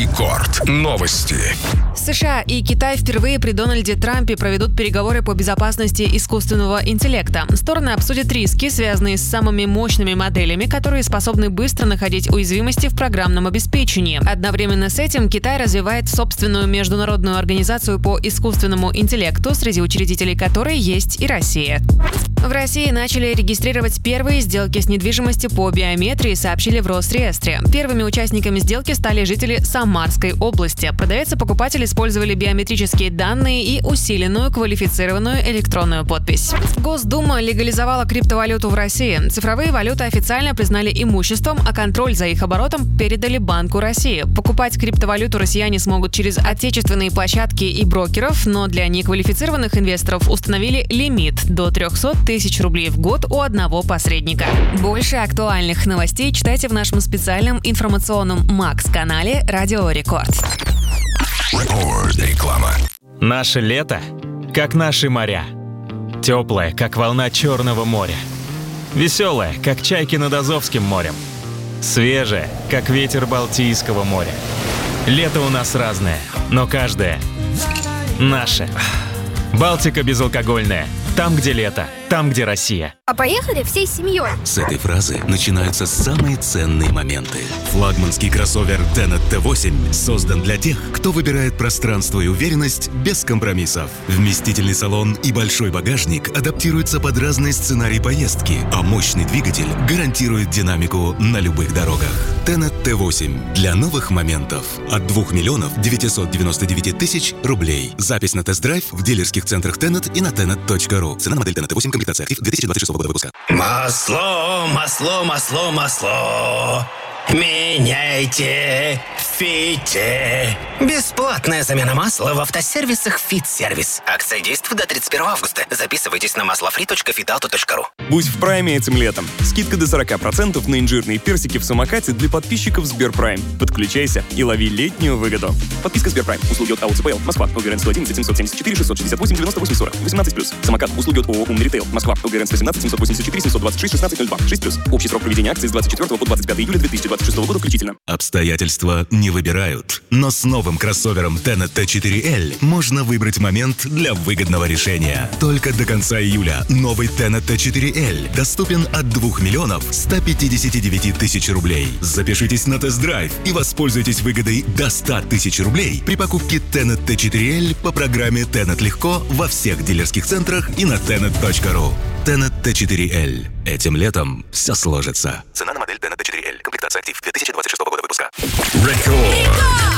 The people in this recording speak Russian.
Рекорд. Новости. США и Китай впервые при Дональде Трампе проведут переговоры по безопасности искусственного интеллекта. Стороны обсудят риски, связанные с самыми мощными моделями, которые способны быстро находить уязвимости в программном обеспечении. Одновременно с этим Китай развивает собственную международную организацию по искусственному интеллекту, среди учредителей которой есть и Россия. В России начали регистрировать первые сделки с недвижимостью по биометрии, сообщили в Росреестре. Первыми участниками сделки стали жители Самарской области. Продавец и покупатель использовали биометрические данные и усиленную квалифицированную электронную подпись. Госдума легализовала криптовалюту в России. Цифровые валюты официально признали имуществом, а контроль за их оборотом передали Банку России. Покупать криптовалюту россияне смогут через отечественные площадки и брокеров, но для неквалифицированных инвесторов установили лимит до 300 тысяч рублей в год у одного посредника. Больше актуальных новостей читайте в нашем специальном информационном Макс-канале «Радио Рекорд». Реклама. Наше лето, как наши моря. Теплое, как волна Черного моря. Веселое, как чайки над Азовским морем. Свежее, как ветер Балтийского моря. Лето у нас разное, но каждое наше. Балтика безалкогольная. Там, где лето, там, где Россия. А поехали всей семьей. С этой фразы начинаются самые ценные моменты. Флагманский кроссовер Tenet T8 создан для тех, кто выбирает пространство и уверенность без компромиссов. Вместительный салон и большой багажник адаптируются под разные сценарии поездки, а мощный двигатель гарантирует динамику на любых дорогах. Tenet T8 для новых моментов. От 2 999 000 рублей. Запись на тест-драйв в дилерских центрах Tenet и на tenet.ru. Цена на модель Tenet T8, комплектация актив 2026 года выпуска. Масло, масло, масло, масло. Меняйте в Фите. Бесплатная замена масла в автосервисах «Фит-сервис». Акция действует до 31 августа. Записывайтесь на maslofree.fitauto.ru. Будь в прайме этим летом. Скидка до 40% на инжирные персики в самокате для подписчиков Сберпрайм. Подключайся и лови летнюю выгоду. Подписка Сберпрайм. Услуги от АО ЦПЛ. Москва. ЛГРН 111 774 668 98 40. 18+. Самокат. Услуги от ООО «Умный ритейл». Москва. ЛГРН 117 784 726 1602. 6+. Общий срок проведения акции с 24 по 25 июля 2026 года включительно. Обстоятельства не выбирают. Но с новым кроссовером Tenet T4L можно выбрать момент для выгодного решения. Только до конца июля новый Tenet T4L доступен от 2 159 000 рублей. Запишитесь на тест-драйв и воспользуйтесь выгодой до 100 000 рублей при покупке Tenet T4L по программе Tenet Легко во всех дилерских центрах и на tenet.ru. Tenet T4L. Этим летом все сложится. Цена на модель Tenet T4L. Комплектация актив 2026 года выпуска. Рекорд.